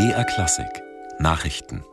BR Klassik Nachrichten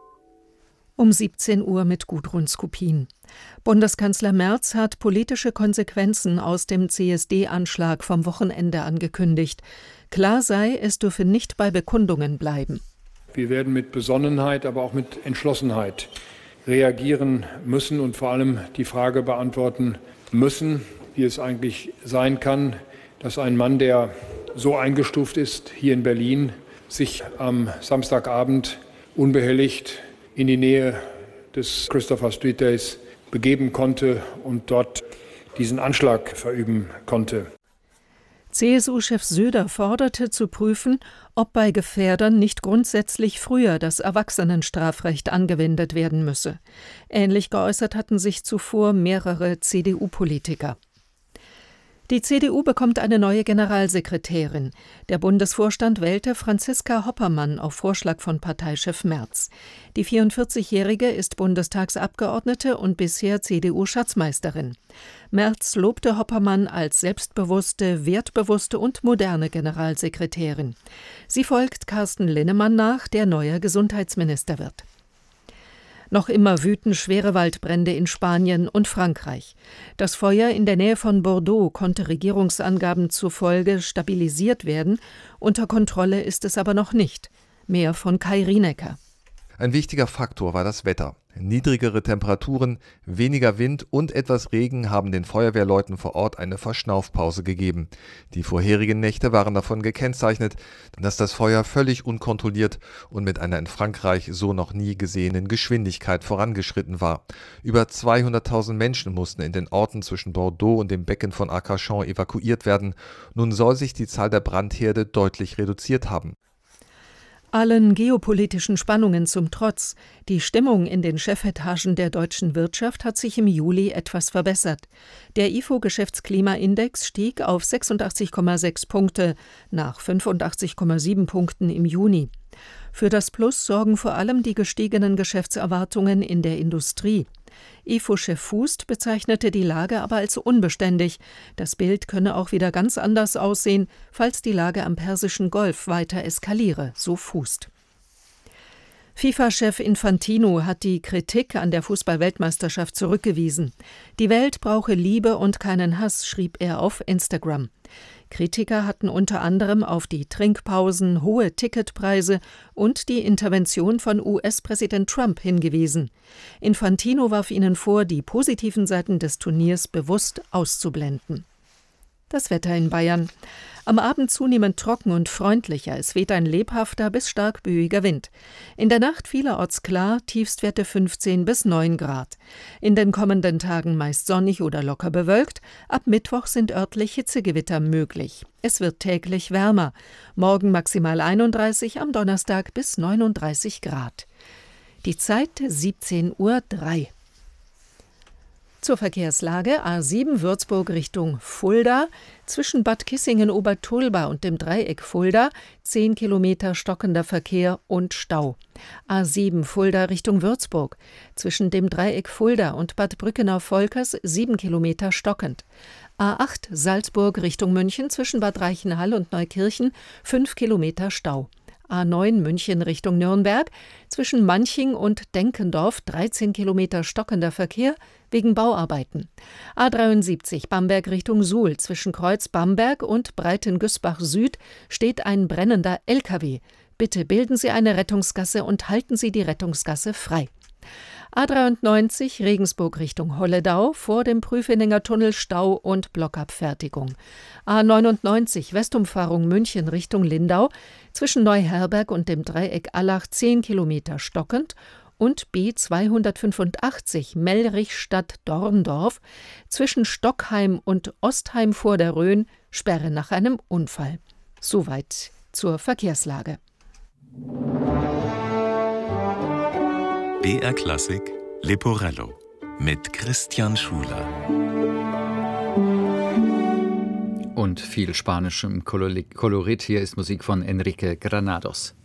Um 17 Uhr mit Gudrun Skupin. Bundeskanzler Merz hat politische Konsequenzen aus dem CSD-Anschlag vom Wochenende angekündigt. Klar sei, es dürfe nicht bei Bekundungen bleiben. Wir werden mit Besonnenheit, aber auch mit Entschlossenheit reagieren müssen und vor allem die Frage beantworten müssen, wie es eigentlich sein kann, dass ein Mann, der so eingestuft ist hier in Berlin, sich am Samstagabend unbehelligt in die Nähe des Christopher Street Days begeben konnte und dort diesen Anschlag verüben konnte. CSU-Chef Söder forderte zu prüfen, ob bei Gefährdern nicht grundsätzlich früher das Erwachsenenstrafrecht angewendet werden müsse. Ähnlich geäußert hatten sich zuvor mehrere CDU-Politiker. Die CDU bekommt eine neue Generalsekretärin. Der Bundesvorstand wählte Franziska Hoppermann auf Vorschlag von Parteichef Merz. Die 44-Jährige ist Bundestagsabgeordnete und bisher CDU-Schatzmeisterin. Merz lobte Hoppermann als selbstbewusste, wertbewusste und moderne Generalsekretärin. Sie folgt Carsten Linnemann nach, der neuer Gesundheitsminister wird. Noch immer wüten schwere Waldbrände in Spanien und Frankreich. Das Feuer in der Nähe von Bordeaux konnte Regierungsangaben zufolge stabilisiert werden. Unter Kontrolle ist es aber noch nicht. Mehr von Kai Rienecker. Ein wichtiger Faktor war das Wetter. Niedrigere Temperaturen, weniger Wind und etwas Regen haben den Feuerwehrleuten vor Ort eine Verschnaufpause gegeben. Die vorherigen Nächte waren davon gekennzeichnet, dass das Feuer völlig unkontrolliert und mit einer in Frankreich so noch nie gesehenen Geschwindigkeit vorangeschritten war. Über 200.000 Menschen mussten in den Orten zwischen Bordeaux und dem Becken von Arcachon evakuiert werden. Nun soll sich die Zahl der Brandherde deutlich reduziert haben. Allen geopolitischen Spannungen zum Trotz, die Stimmung in den Chefetagen der deutschen Wirtschaft hat sich im Juli etwas verbessert. Der IFO-Geschäftsklimaindex stieg auf 86,6 Punkte nach 85,7 Punkten im Juni. Für das Plus sorgen vor allem die gestiegenen Geschäftserwartungen in der Industrie. IFO-Chef Fußt bezeichnete die Lage aber als unbeständig. Das Bild könne auch wieder ganz anders aussehen, falls die Lage am Persischen Golf weiter eskaliere, so Fußt. FIFA-Chef Infantino hat die Kritik an der Fußball-Weltmeisterschaft zurückgewiesen. Die Welt brauche Liebe und keinen Hass, schrieb er auf Instagram. Kritiker hatten unter anderem auf die Trinkpausen, hohe Ticketpreise und die Intervention von US-Präsident Trump hingewiesen. Infantino warf ihnen vor, die positiven Seiten des Turniers bewusst auszublenden. Das Wetter in Bayern. Am Abend zunehmend trocken und freundlicher. Es weht ein lebhafter bis stark böiger Wind. In der Nacht vielerorts klar, Tiefstwerte 15 bis 9 Grad. In den kommenden Tagen meist sonnig oder locker bewölkt. Ab Mittwoch sind örtlich Hitzegewitter möglich. Es wird täglich wärmer. Morgen maximal 31, am Donnerstag bis 39 Grad. Die Zeit 17:03 Uhr. Zur Verkehrslage: A7 Würzburg Richtung Fulda, zwischen Bad Kissingen-Obertulba und dem Dreieck Fulda 10 Kilometer stockender Verkehr und Stau. A7 Fulda Richtung Würzburg, zwischen dem Dreieck Fulda und Bad Brückenau-Volkers 7 Kilometer stockend. A8 Salzburg Richtung München, zwischen Bad Reichenhall und Neukirchen 5 Kilometer Stau. A9 München Richtung Nürnberg, zwischen Manching und Denkendorf 13 Kilometer stockender Verkehr wegen Bauarbeiten. A73 Bamberg Richtung Suhl, zwischen Kreuz Bamberg und Breitengüßbach Süd steht ein brennender LKW. Bitte bilden Sie eine Rettungsgasse und halten Sie die Rettungsgasse frei. A93 Regensburg Richtung Holledau, vor dem Prüfeninger Tunnel Stau und Blockabfertigung. A99 Westumfahrung München Richtung Lindau, zwischen Neuherberg und dem Dreieck Allach 10 Kilometer stockend und B285 Mellrich-Stadt-Dorndorf, zwischen Stockheim und Ostheim vor der Rhön, Sperre nach einem Unfall. Soweit zur Verkehrslage. BR Klassik Leporello mit Christian Schuler. Und viel spanischem Kolorit. Hier ist Musik von Enrique Granados.